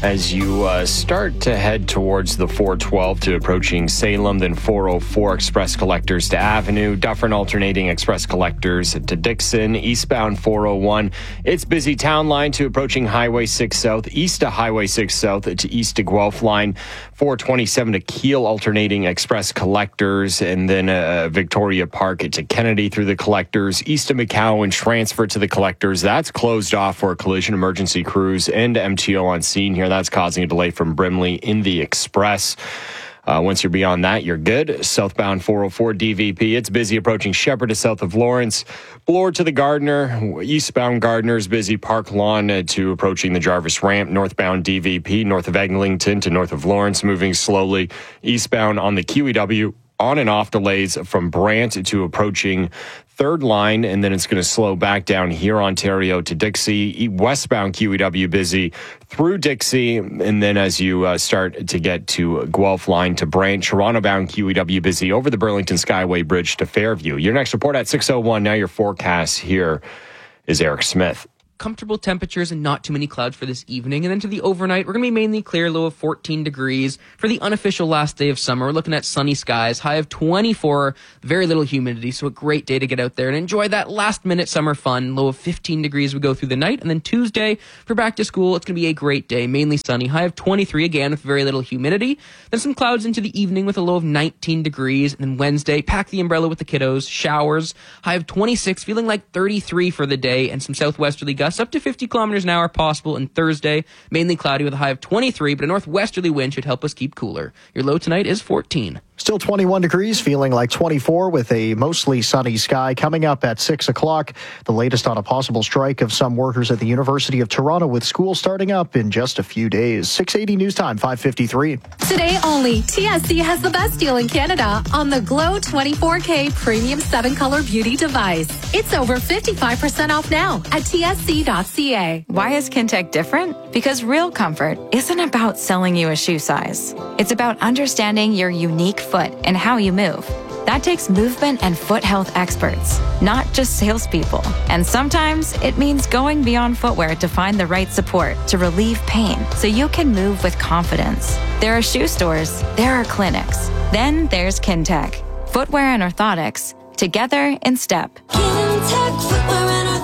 as you uh, start to head towards the four twelve to approaching Salem, then four oh four express collectors to Avenue, Dufferin alternating express collectors to Dixon, eastbound four oh one. It's busy town line to approaching Highway six South, east to Highway six South to east to Guelph line, four twenty-seven to Kiel alternating express collectors, and then uh, Victoria Park to Kennedy through the collectors, east to McCowan transfer to the collectors. That's closed off for a collision emergency crews and M T O on scene here. That's causing a delay from Brimley in the express. Uh, once you're beyond that, you're good. Southbound four oh four D V P. It's busy approaching Shepherd to south of Lawrence. Bloor to the Gardner. Eastbound Gardner is busy. Park Lawn uh, to approaching the Jarvis Ramp. Northbound D V P. North of Eglinton to north of Lawrence. Moving slowly. Eastbound on the Q E W. On and off delays from Brant to approaching Third Line, and then it's going to slow back down here, Ontario to Dixie. Westbound Q E W busy through Dixie, and then as you uh, start to get to Guelph Line to Brant, Toronto-bound Q E W busy over the Burlington Skyway Bridge to Fairview. Your next report at six oh one. Now your forecast here is Eric Smith. Comfortable temperatures and not too many clouds for this evening. And then to the overnight, we're going to be mainly clear, low of fourteen degrees. For the unofficial last day of summer, we're looking at sunny skies, high of twenty-four, very little humidity, so a great day to get out there and enjoy that last-minute summer fun. Low of fifteen degrees we go through the night. And then Tuesday, for back to school, it's going to be a great day, mainly sunny, high of twenty-three, again, with very little humidity. Then some clouds into the evening with a low of nineteen degrees. And then Wednesday, pack the umbrella with the kiddos, showers, high of twenty-six, feeling like thirty-three for the day, and some southwesterly gusts up to fifty kilometers an hour possible. And Thursday, mainly cloudy with a high of twenty-three, but a northwesterly wind should help us keep cooler. Your low tonight is fourteen. Still twenty-one degrees, feeling like twenty-four with a mostly sunny sky. Coming up at six o'clock, the latest on a possible strike of some workers at the University of Toronto, with school starting up in just a few days. six eighty News Time, five fifty-three. Today only, T S C has the best deal in Canada on the Glow twenty-four K Premium seven color Beauty device. It's over fifty-five percent off now at T S C dot C A. Why is Kintec different? Because real comfort isn't about selling you a shoe size. It's about understanding your unique foot and how you move. That takes movement and foot health experts, not just salespeople. And sometimes it means going beyond footwear to find the right support to relieve pain so you can move with confidence. There are shoe stores, there are clinics. Then there's Kintec. Footwear and orthotics, together in step. Kintec Footwear and Orthotics.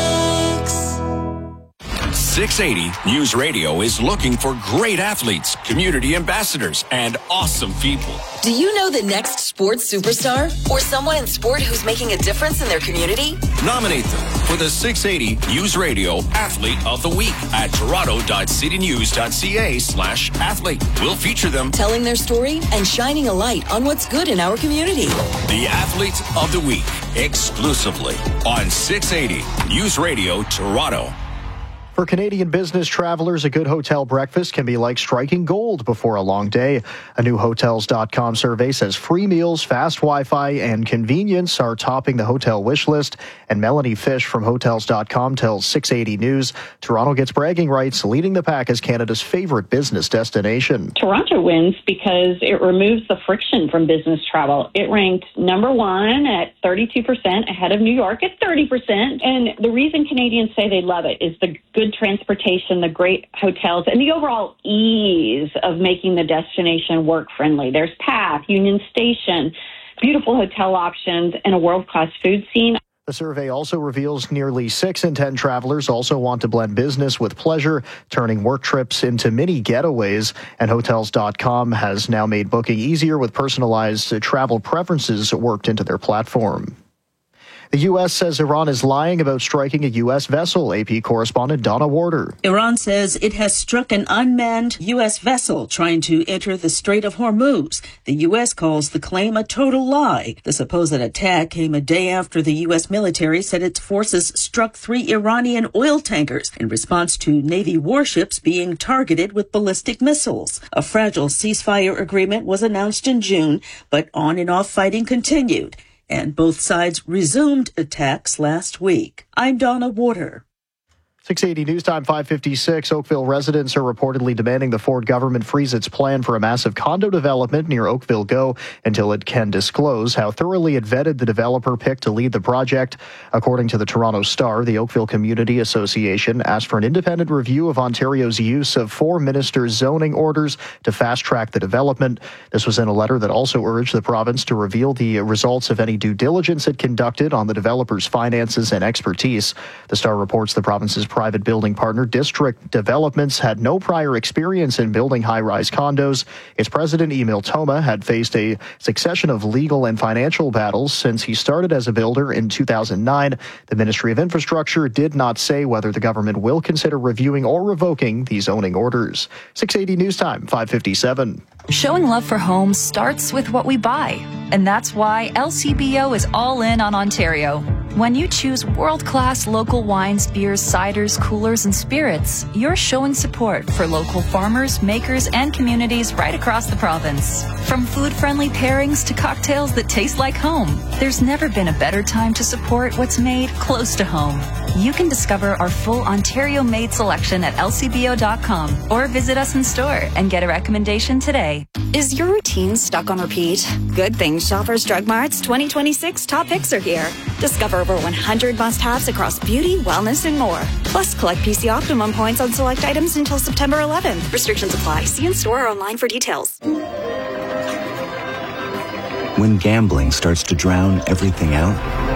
six eighty News Radio is looking for great athletes, community ambassadors, and awesome people. Do you know the next sports superstar? Or someone in sport who's making a difference in their community? Nominate them for the six eighty News Radio Athlete of the Week at toronto.citynews.ca slash athlete. We'll feature them telling their story and shining a light on what's good in our community. The Athlete of the Week, exclusively on six eighty News Radio Toronto. For Canadian business travelers, a good hotel breakfast can be like striking gold before a long day. A new Hotels dot com survey says free meals, fast Wi-Fi, and convenience are topping the hotel wish list. And Melanie Fish from Hotels dot com tells six eighty News, Toronto gets bragging rights, leading the pack as Canada's favorite business destination. Toronto wins because it removes the friction from business travel. It ranked number one at thirty-two percent, ahead of New York at thirty percent. And the reason Canadians say they love it is the good transportation, the great hotels, and the overall ease of making the destination work-friendly. There's Path, Union Station, beautiful hotel options, and a world-class food scene. The survey also reveals nearly six in ten travelers also want to blend business with pleasure, turning work trips into mini getaways. And Hotels dot com has now made booking easier with personalized travel preferences worked into their platform. The U S says Iran is lying about striking a U S vessel. A P correspondent Donna Warder. Iran says it has struck an unmanned U S vessel trying to enter the Strait of Hormuz. The U S calls the claim a total lie. The supposed attack came a day after the U S military said its forces struck three Iranian oil tankers in response to Navy warships being targeted with ballistic missiles. A fragile ceasefire agreement was announced in June, but on and off fighting continued, and both sides resumed attacks last week. I'm Donna Warder. six eighty News Time, five fifty-six. Oakville residents are reportedly demanding the Ford government freeze its plan for a massive condo development near Oakville Go until it can disclose how thoroughly it vetted the developer picked to lead the project. According to the Toronto Star, the Oakville Community Association asked for an independent review of Ontario's use of four ministers' zoning orders to fast-track the development. This was in a letter that also urged the province to reveal the results of any due diligence it conducted on the developer's finances and expertise. The Star reports the province's private building partner, District Developments, had no prior experience in building high-rise condos. Its president, Emil Toma, had faced a succession of legal and financial battles since he started as a builder in two thousand nine. The Ministry of Infrastructure did not say whether the government will consider reviewing or revoking the zoning orders. six eighty News Time, five fifty-seven. Showing love for homes starts with what we buy. And that's why L C B O is all in on Ontario. When you choose world-class local wines, beers, ciders, coolers, and spirits, you're showing support for local farmers, makers, and communities right across the province. From food-friendly pairings to cocktails that taste like home, there's never been a better time to support what's made close to home. You can discover our full Ontario-made selection at L C B O dot com or visit us in store and get a recommendation today. Is your routine stuck on repeat? Good thing Shoppers Drug Mart's twenty twenty-six top picks are here. Discover over one hundred must-haves across beauty, wellness, and more. Plus, collect P C Optimum points on select items until September eleventh. Restrictions apply. See in store or online for details. When gambling starts to drown everything out,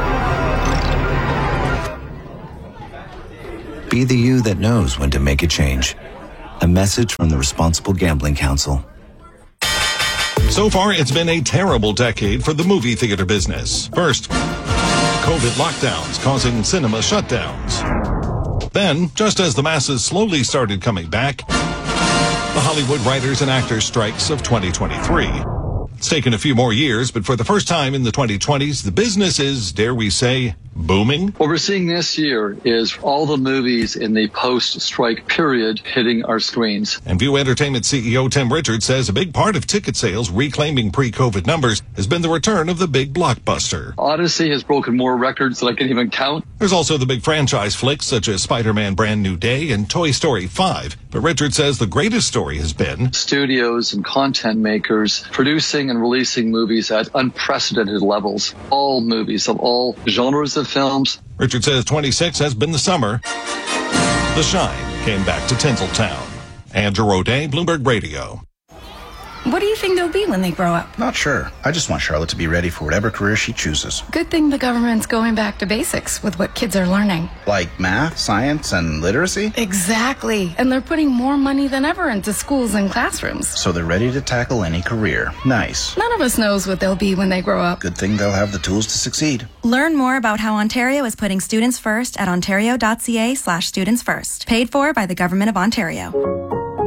be the you that knows when to make a change. A message from the Responsible Gambling Council. So far, it's been a terrible decade for the movie theater business. First, COVID lockdowns causing cinema shutdowns. Then, just as the masses slowly started coming back, the Hollywood writers and actors strikes of twenty twenty-three. It's taken a few more years, but for the first time in the twenty twenties, the business is, dare we say, booming. What we're seeing this year is all the movies in the post-strike period hitting our screens. And View Entertainment C E O Tim Richards says a big part of ticket sales reclaiming pre-COVID numbers has been the return of the big blockbuster. Odyssey has broken more records than I can even count. There's also the big franchise flicks such as Spider-Man Brand New Day and Toy Story five. But Richards says the greatest story has been studios and content makers producing and releasing movies at unprecedented levels. All movies of all genres of films. Richard says twenty-six has been the summer. The shine came back to Tinseltown. Andrew O'Day, Bloomberg Radio. What do you think they'll be when they grow up? Not sure. I just want Charlotte to be ready for whatever career she chooses. Good thing the government's going back to basics with what kids are learning. Like math, science, and literacy? Exactly. And they're putting more money than ever into schools and classrooms. So they're ready to tackle any career. Nice. None of us knows what they'll be when they grow up. Good thing they'll have the tools to succeed. Learn more about how Ontario is putting students first at ontario.ca slash students first. Paid for by the Government of Ontario.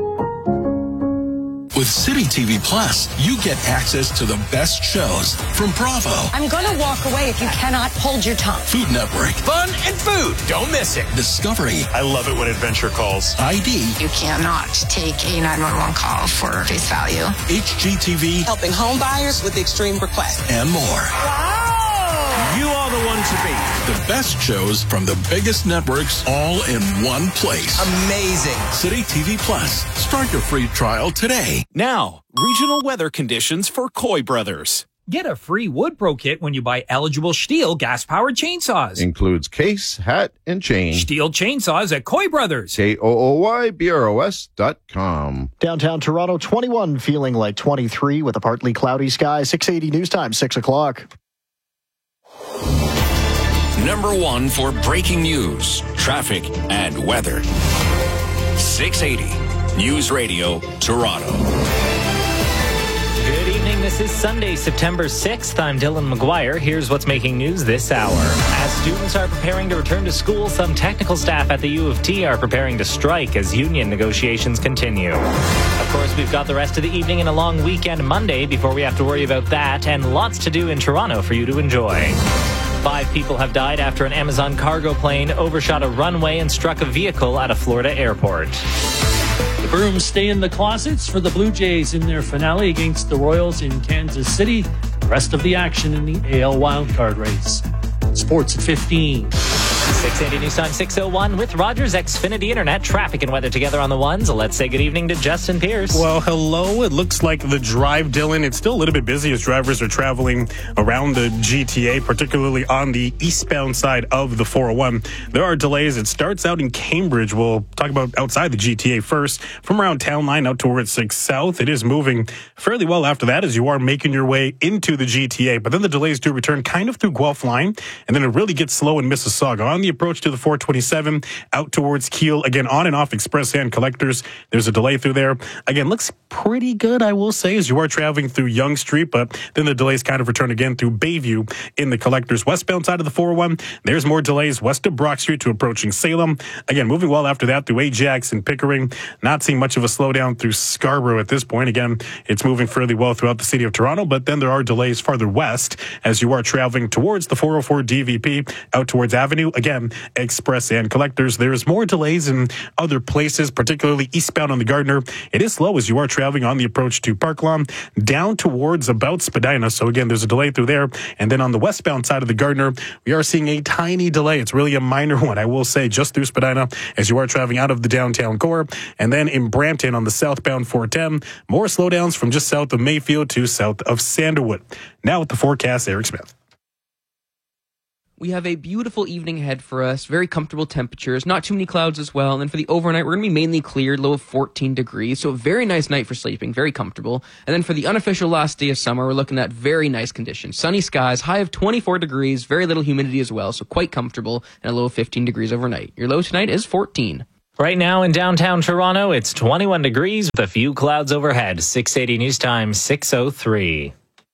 With City T V Plus, you get access to the best shows from Bravo. I'm going to walk away if you cannot hold your tongue. Food Network. Fun and food. Don't miss it. Discovery. I love it when adventure calls. I D. You cannot take a nine one one call for face value. H G T V. Helping home buyers with extreme requests. And more. Wow. You are the one to beat. The best shows from the biggest networks all in one place. Amazing. City T V Plus. Start your free trial today. Now, regional weather conditions for Coy Brothers. Get a free Wood Pro kit when you buy eligible Stihl gas-powered chainsaws. Includes case, hat, and chain. Stihl chainsaws at Coy Brothers. K O O Y B R O S dot com. Downtown Toronto, twenty-one, feeling like twenty-three with a partly cloudy sky. six eighty News Time, six o'clock. Number one for breaking news, traffic, and weather. six eighty News Radio, Toronto. Good evening. This is Sunday, September sixth. I'm Dylan McGuire. Here's what's making news this hour. As students are preparing to return to school, some technical staff at the U of T are preparing to strike as union negotiations continue. Of course, we've got the rest of the evening and a long weekend Monday before we have to worry about that, and lots to do in Toronto for you to enjoy. Five people have died after an Amazon cargo plane overshot a runway and struck a vehicle at a Florida airport. The Brooms stay in the closets for the Blue Jays in their finale against the Royals in Kansas City. The rest of the action in the A L wildcard race. Sports at fifteen. six eighty News Time six oh one with Rogers Xfinity Internet. Traffic and weather together on the ones. Let's say good evening to Justin Pierce. Well, hello. It looks like the drive, Dylan, it's still a little bit busy as drivers are traveling around the G T A, particularly on the eastbound side of the four oh one. There are delays. It starts out in Cambridge. We'll talk about outside the G T A first. From around Town Line out towards six South, it is moving fairly well after that as you are making your way into the G T A. But then the delays do return kind of through Guelph Line, and then it really gets slow in Mississauga. On the approach to the four twenty-seven, out towards Kiel, again, on and off Express and Collectors, there's a delay through there. Again, looks pretty good, I will say, as you are traveling through Yonge Street, but then the delays kind of return again through Bayview in the Collectors. Westbound side of the four oh one, there's more delays west of Brock Street to approaching Salem. Again, moving well after that through Ajax and Pickering. Not seeing much of a slowdown through Scarborough at this point. Again, it's moving fairly well throughout the city of Toronto, but then there are delays farther west as you are traveling towards the four oh four D V P out towards Avenue. Again, Express and Collectors. There's more delays in other places, particularly eastbound on the Gardiner. It is slow as you are traveling on the approach to Park Lawn down towards about Spadina. So again, there's a delay through there. And then on the westbound side of the Gardiner, we are seeing a tiny delay. It's really a minor one, I will say, just through Spadina as you are traveling out of the downtown core. And then in Brampton on the southbound four ten, more slowdowns from just south of Mayfield to south of Sandalwood. Now with the forecast, Eric Smith. We have a beautiful evening ahead for us, very comfortable temperatures, not too many clouds as well. And then for the overnight, we're going to be mainly clear, low of fourteen degrees. So a very nice night for sleeping, very comfortable. And then for the unofficial last day of summer, we're looking at very nice conditions. Sunny skies, high of twenty-four degrees, very little humidity as well, so quite comfortable, and a low of fifteen degrees overnight. Your low tonight is fourteen. Right now in downtown Toronto, it's twenty-one degrees with a few clouds overhead. six eighty News Time, six oh three.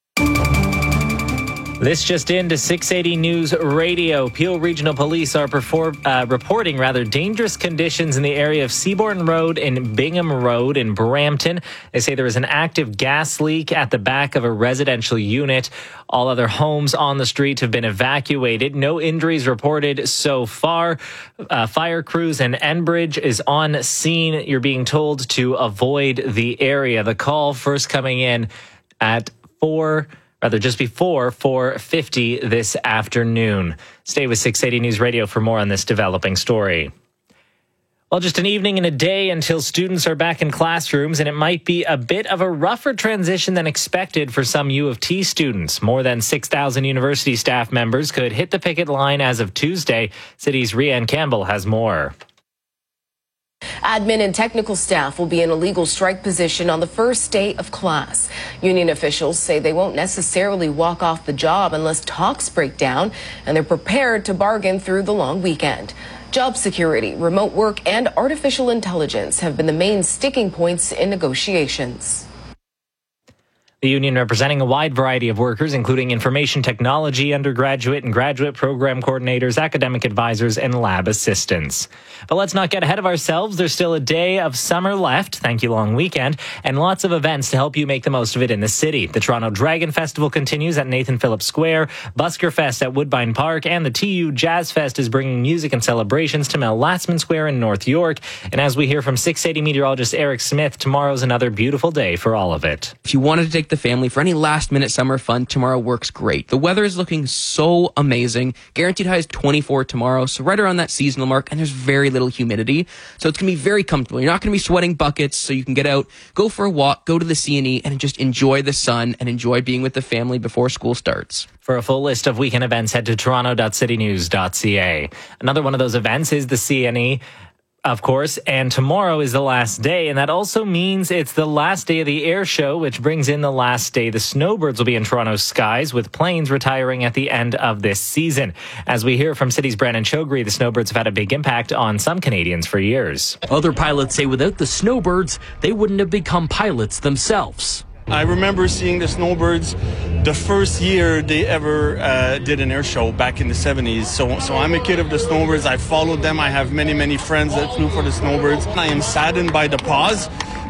This just into six eighty News Radio. Peel Regional Police are perform, uh, reporting rather dangerous conditions in the area of Seabourn Road and Bingham Road in Brampton. They say there is an active gas leak at the back of a residential unit. All other homes on the street have been evacuated. No injuries reported so far. Uh, fire crews and Enbridge is on scene. You're being told to avoid the area. The call first coming in at four. Rather, just before four fifty this afternoon. Stay with six eighty News Radio for more on this developing story. Well, just an evening and a day until students are back in classrooms, and it might be a bit of a rougher transition than expected for some U of T students. More than six thousand university staff members could hit the picket line as of Tuesday. City's Rianne Campbell has more. Admin and technical staff will be in a legal strike position on the first day of class. Union officials say they won't necessarily walk off the job unless talks break down, and they're prepared to bargain through the long weekend. Job security, remote work, and artificial intelligence have been the main sticking points in negotiations. The union representing a wide variety of workers, including information technology, undergraduate and graduate program coordinators, academic advisors, and lab assistants. But let's not get ahead of ourselves. There's still a day of summer left, thank you long weekend, and lots of events to help you make the most of it in the city. The Toronto Dragon Festival continues at Nathan Phillips Square, Busker Fest at Woodbine Park, and the T U Jazz Fest is bringing music and celebrations to Mel Lassman Square in North York. And as we hear from six eighty meteorologist Eric Smith, tomorrow's another beautiful day for all of it. If you wanted to take the family for any last minute summer fun, tomorrow works great. The weather is looking so amazing. Guaranteed high is twenty-four tomorrow, so right around that seasonal mark, and there's very little humidity, so it's going to be very comfortable. You're not going to be sweating buckets, so you can get out, go for a walk, go to the C and E, and just enjoy the sun and enjoy being with the family before school starts. For a full list of weekend events, head to toronto dot city news dot c a. Another one of those events is the C and E, of course, and tomorrow is the last day, and that also means it's the last day of the air show, which brings in the last day the snowbirds will be in Toronto's skies, with planes retiring at the end of this season. As we hear from City's Brandon Chogri, the snowbirds have had a big impact on some Canadians for years. Other pilots say without the snowbirds, they wouldn't have become pilots themselves. I remember seeing the snowbirds the first year they ever uh, did an air show back in the seventies. So, so I'm a kid of the snowbirds. I followed them. I have many, many friends that flew for the snowbirds. I am saddened by the pause.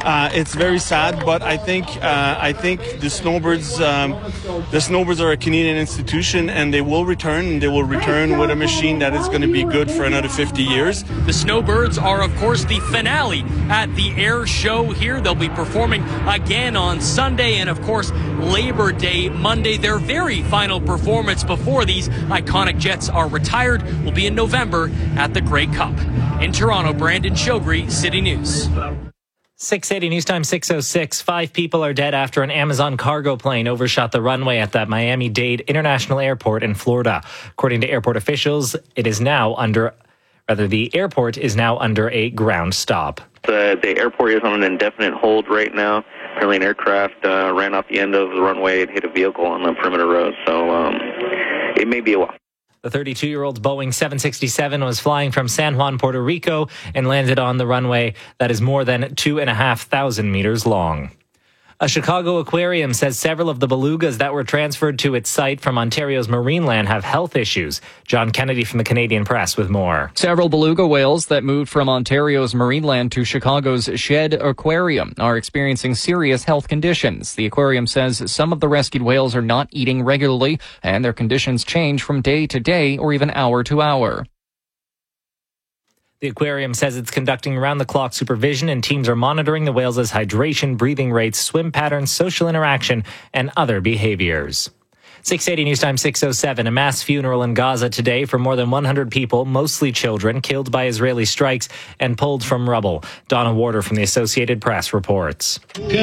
Uh, it's very sad, but I think uh, I think the Snowbirds um, the Snowbirds are a Canadian institution, and they will return. And they will return with a machine that is going to be good for another fifty years. The Snowbirds are, of course, the finale at the air show here. They'll be performing again on Sunday, and of course Labor Day Monday. Their very final performance before these iconic jets are retired will be in November at the Grey Cup. In Toronto, Brandon Shogri, City News. six eighty News Time six oh six. Five people are dead after an Amazon cargo plane overshot the runway at the Miami-Dade International Airport in Florida. According to airport officials, it is now under, rather, the airport is now under a ground stop. The, the airport is on an indefinite hold right now. Apparently an aircraft uh, ran off the end of the runway and hit a vehicle on the perimeter road, so um, it may be a while. The thirty-two-year-old Boeing seven sixty-seven was flying from San Juan, Puerto Rico, and landed on the runway that is more than two and a half thousand meters long. A Chicago aquarium says several of the belugas that were transferred to its site from Ontario's Marineland have health issues. John Kennedy from the Canadian Press with more. Several beluga whales that moved from Ontario's Marineland to Chicago's Shed Aquarium are experiencing serious health conditions. The aquarium says some of the rescued whales are not eating regularly, and their conditions change from day to day or even hour to hour. The aquarium says it's conducting round-the-clock supervision, and teams are monitoring the whales' hydration, breathing rates, swim patterns, social interaction, and other behaviors. six eighty News Time six oh seven. A mass funeral in Gaza today for more than one hundred people, mostly children, killed by Israeli strikes and pulled from rubble. Donna Warder from the Associated Press reports.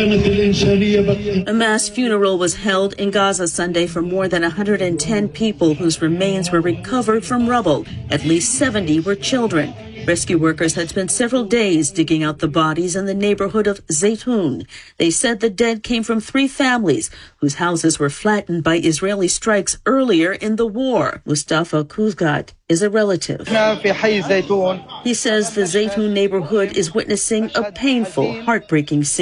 A mass funeral was held in Gaza Sunday for more than one hundred ten people whose remains were recovered from rubble. At least seventy were children. Rescue workers had spent several days digging out the bodies in the neighborhood of Zaytun. They said the dead came from three families whose houses were flattened by Israeli strikes earlier in the war. Mustafa Kuzgat is a relative. He says the Zaytun neighborhood is witnessing a painful, heartbreaking scene.